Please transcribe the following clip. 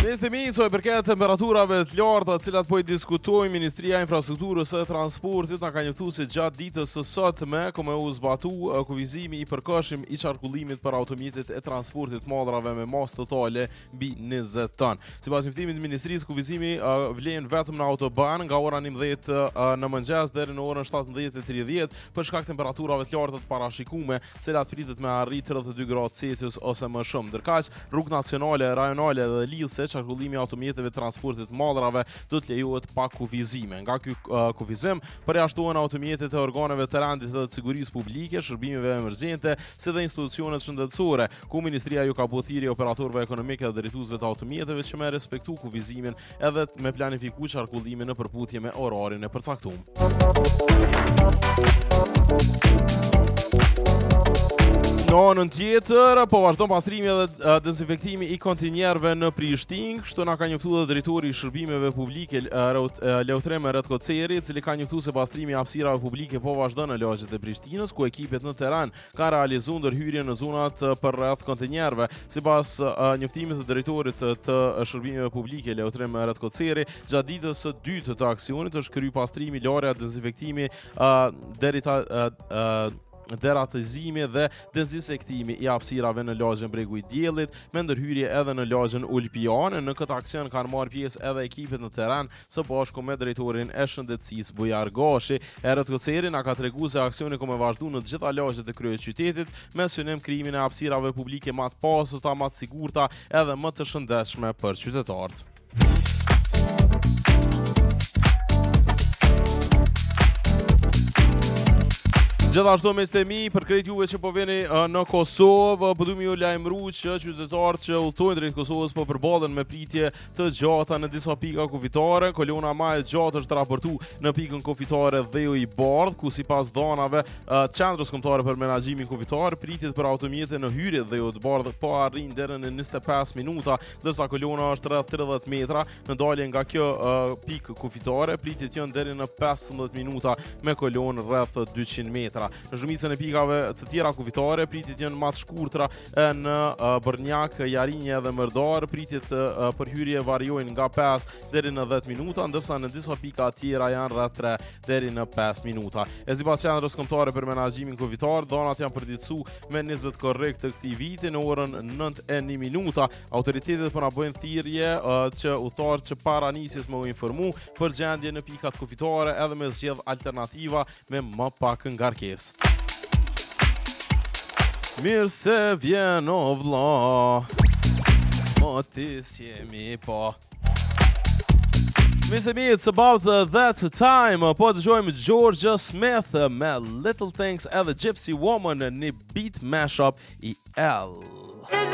Nëse mi sa i përket temperaturave të larta, të cilat po i diskutojmë, Ministria e Infrastrukturës së Transportit na ka njoftuar se gjatë ditës së sotme komo u zbatu kufizimi i përkohshëm i qarkullimit për automjetet e transportit të madrave me masë totale mbi 20 ton. Sipas njoftimit të Ministrisë, kufizimi vlen vetëm në autoban nga ora 11 në mëngjes deri në orën 17:30 për shkak të temperaturave të larta të parashikuara, të cilat pritet me arrit 32 gradë Celsius ose më shumë. Ndërkaq, rrugë nacionale, rajonale dhe lidhëse qarkullimi i automjeteve të transportit të madrave do të lejohet pa kufizime. Nga ky kufizim përjashtohen automjetet e organeve të rendit dhe të sigurisë publike, shërbimeve emergjente, si dhe institucionet shëndetësore, ku Ministria ju ka bërë thirrje operatorëve ekonomike dhe drejtuesve të automjeteve që me respektu kufizimin edhe me planifiku qarkullimin në përputhje me orarin e përcaktuar. Në anën tjetër, po vazhdon pastrimi dhe dezinfektimi i kontinjerëve në Prishtinë, kështu na ka njoftuar dhe drejtori i shërbimeve publike Leutrem Redkoceri, i cili ka njoftuar se pastrimi i hapësirave publike po vazhdon në lagjet e Prishtinës, ku ekipet në terren kanë realizuar ndërhyrje në zonat për rreth kontinjerëve. Sipas njoftimit të drejtorit të shërbimeve publike Leutrem Redkoceri, gjatë ditës së dytë të aksionit është kryer pastrimi, larja, dezinfektimi deratizimi dhe dezinsektimi i hapësirave në lagjen Bregu i Diellit, me ndërhyrje edhe në lagjen Ulpiane. Në këtë aksion kanë marrë pjesë edhe ekipet në terren së bashku me drejtorin e shëndetësisë Bujar Gashi. Redkoceri na ka treguar se aksioni ka vazhduar në të gjitha lagjet e kryeqytetit me synim krijimin e hapësirave publike më të pastërta, më të sigurta edhe më të shëndetshme për qytetarët. Gjithashtu mes të mi, për krejt juve që po vini në Kosovë, po duam ju lajmëruar që qytetarët që udhtojnë drejt Kosovës po përballen me pritje të gjata në disa pika kufitare. Kolona më e gjatë është raportuar në pikën kufitare Dheu i Bardh, ku sipas dhanave qendrës kombëtare për menaxhimin kufitar, pritjet për automjete në hyrje Dheu i Bardh po arrin deri në 25 minuta, ndërsa kolona është rreth 30 metra. Në dalje nga kjo pikë kufitare, pritjet janë deri në 15 minuta me kolonë rreth 200 metra. Në shumicën e pikave të tjera kufitare, pritjet janë më të shkurtra në Bërnjak, Jarinje dhe Mërdar. Pritjet për hyrje variojnë nga 5 deri në 10 minuta, ndërsa në disa pika tjera janë rreth 3 deri në 5 minuta. E sipas qendrës kombëtare për menaxhimin kufitar, dhanat janë përditësuar me 20 korrekt të këtij viti në orën 9:01 minuta. Autoritetet po na bëjnë thirrje që udhëtarët që para nisjes më u informu për gjendje në pikat kufitare edhe me zgjedh alternativa me më pak ngarkesë. Mirë se vjen o vlla, motis jemi po. Mirë se mi, it's about that time. Po dëgjojmë Georgia Smith me Little Things edhe Gypsy Woman në beat mashup i L.